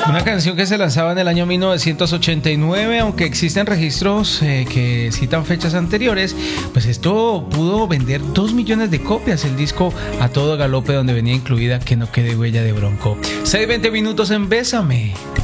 Una canción que se lanzaba en el año 1989, aunque existen registros que citan fechas anteriores, pues esto pudo vender 2 millones de copias, el disco A Todo Galope, donde venía incluida Que no quede huella de Bronco. 6:20 minutos en Bésame.